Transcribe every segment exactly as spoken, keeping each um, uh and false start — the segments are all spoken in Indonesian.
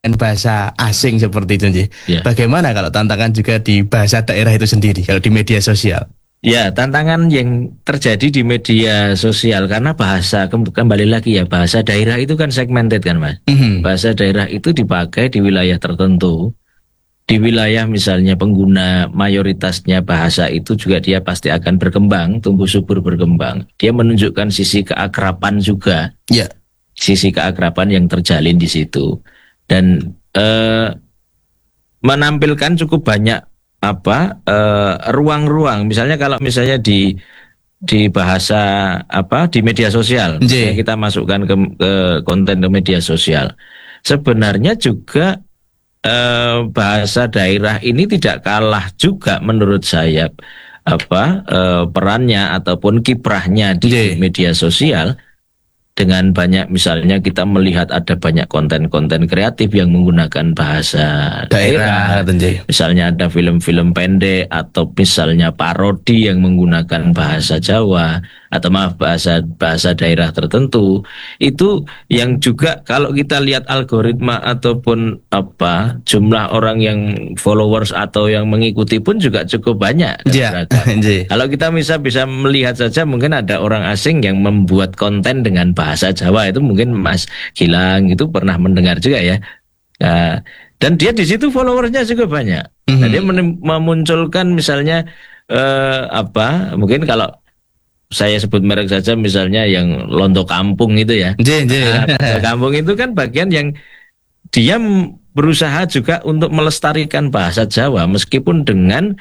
dan bahasa asing seperti itu, Nji. Ya. Bagaimana kalau tantangan juga di bahasa daerah itu sendiri, kalau di media sosial? Ya, tantangan yang terjadi di media sosial karena bahasa kem- kembali lagi ya, bahasa daerah itu kan segmented kan, Mas. Mhm. Bahasa daerah itu dipakai di wilayah tertentu. Di wilayah misalnya pengguna mayoritasnya bahasa itu juga dia pasti akan berkembang, tumbuh subur berkembang. Dia menunjukkan sisi keakraban juga, Ya. sisi keakraban yang terjalin di situ. Dan eh, menampilkan cukup banyak apa eh, ruang-ruang. Misalnya kalau misalnya di di bahasa apa di media sosial, Nji. misalnya kita masukkan ke, ke konten ke media sosial, sebenarnya juga eh, bahasa daerah ini tidak kalah juga menurut saya apa eh, perannya ataupun kiprahnya di Nji. media sosial. Dengan banyak misalnya kita melihat ada banyak konten-konten kreatif yang menggunakan bahasa Daerah, daerah. Nji. Misalnya ada film-film pendek atau misalnya parodi yang menggunakan bahasa Jawa atau maaf bahasa bahasa daerah tertentu. Itu yang juga kalau kita lihat algoritma ataupun apa jumlah orang yang followers atau yang mengikuti pun juga cukup banyak dan Ya. beragam. Nji. Kalau kita bisa bisa melihat saja mungkin ada orang asing yang membuat konten dengan bahasa Jawa, itu mungkin Mas Gilang itu pernah mendengar juga ya. Nah, dan dia di situ followersnya juga banyak. Nah, Mhm. dia menim- memunculkan misalnya eh, apa? Mungkin kalau saya sebut merek saja misalnya yang Londo Kampung itu ya. Nji, Nji. Nah, Londo Kampung itu kan bagian yang dia m- berusaha juga untuk melestarikan bahasa Jawa meskipun dengan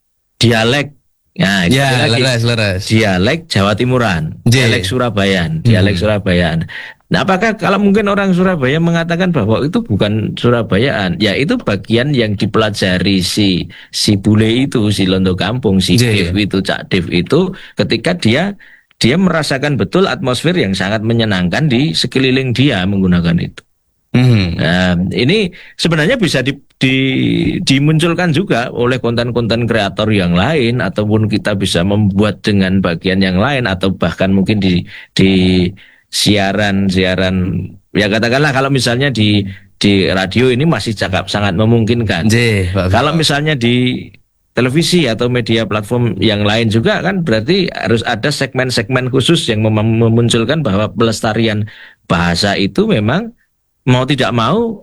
dialek. Nah, itu Ya, lagi leres, leres. dialek Jawa Timuran, J. dialek Surabayaan, dialek Hmm. Surabayaan. Nah, apakah kalau mungkin orang Surabaya mengatakan bahwa itu bukan Surabayaan, ya itu bagian yang dipelajari si si bule itu, si Londo Kampung, si J. Dev itu, Cak Dev itu, ketika dia dia merasakan betul atmosfer yang sangat menyenangkan di sekeliling dia menggunakan itu. Mhm. Nah, ini sebenarnya bisa di, di- dimunculkan juga oleh konten-konten kreator yang lain ataupun kita bisa membuat dengan bagian yang lain atau bahkan mungkin di di siaran-siaran ya katakanlah kalau misalnya di di radio ini masih cakap sangat memungkinkan. Nji, Pak Kalau Vito. misalnya di televisi atau media platform yang lain juga kan berarti harus ada segmen-segmen khusus yang mem- memunculkan bahwa pelestarian bahasa itu memang mau tidak mau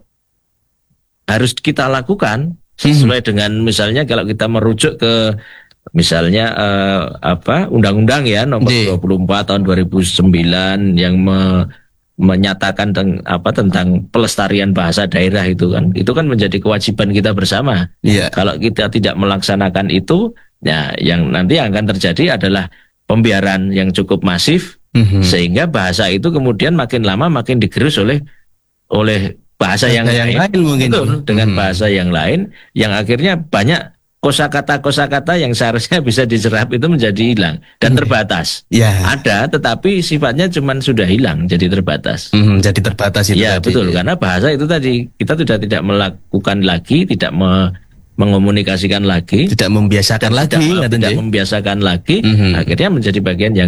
harus kita lakukan sesuai dengan misalnya kalau kita merujuk ke misalnya eh, apa undang-undang ya nomor Nji. dua puluh empat tahun dua ribu sembilan yang me- menyatakan teng- apa tentang pelestarian bahasa daerah itu kan itu kan menjadi kewajiban kita bersama. Iya. Kalau kita tidak melaksanakan itu ya yang nanti yang akan terjadi adalah pembiaran yang cukup masif Mhm. sehingga bahasa itu kemudian makin lama makin digerus oleh oleh bahasa yang, Bahasa yang lain, lain mungkin. betul, dengan Hmm. bahasa yang lain yang akhirnya banyak kosakata-kosakata yang seharusnya bisa diserap itu menjadi hilang dan terbatas. Ya. Ada tetapi sifatnya cuma sudah hilang jadi terbatas. Mhm, jadi terbatas itu Ya tadi. betul karena bahasa itu tadi kita sudah tidak melakukan lagi, tidak me- mengomunikasikan lagi, Tidak membiasakan dan lagi, tidak, kata tidak Nji. membiasakan lagi, Mhm. akhirnya menjadi bagian yang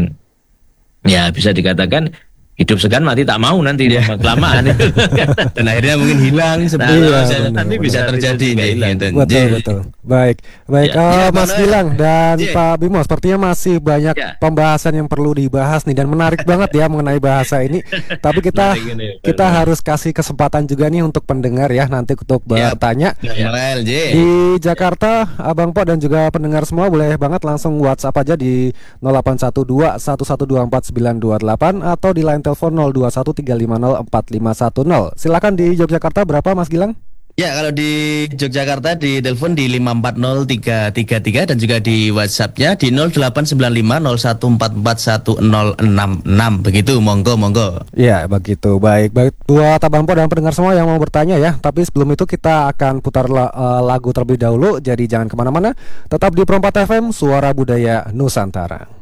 ya bisa dikatakan hidup segan mati tak mau nanti lama kelamaan itu. Dan akhirnya mungkin hilang Nah, seperti Iya, bisa- benar, nanti benar. bisa bisa terjadi juga nih. hilang. gitu. Betul, Nji. betul. Baik, baik. Ya. Eh, Ya, Mas Bang Gilang dan Iya. Pak Bimo, sepertinya masih banyak Ya. pembahasan yang perlu dibahas nih dan menarik banget ya mengenai bahasa ini. Tapi kita Menarik ini, kita benar. harus kasih kesempatan juga nih untuk pendengar ya nanti untuk Ya. bertanya. Noel, Nji. Di Jakarta, Abang Po dan juga pendengar semua boleh banget langsung WhatsApp aja di nol delapan satu dua satu satu dua empat sembilan dua delapan atau di line telepon nol dua satu tiga lima nol empat lima satu nol. Silakan di Yogyakarta berapa Mas Gilang? Ya, kalau di Yogyakarta di telepon di lima empat nol tiga tiga tiga dan juga di WhatsApp-nya di nol delapan sembilan lima nol satu empat empat satu nol enam enam. Begitu, monggo monggo. Ya begitu, baik baik buat Abang Po dan pendengar semua yang mau bertanya ya. Tapi sebelum itu kita akan putar la- eh, lagu terlebih dahulu. Jadi jangan kemana-mana, tetap di Perempat F M Suara Budaya Nusantara.